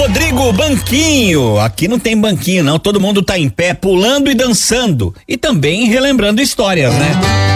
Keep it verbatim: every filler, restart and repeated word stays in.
Rodrigo Banquinho, aqui não tem banquinho não, todo mundo tá em pé, pulando e dançando e também relembrando histórias, né?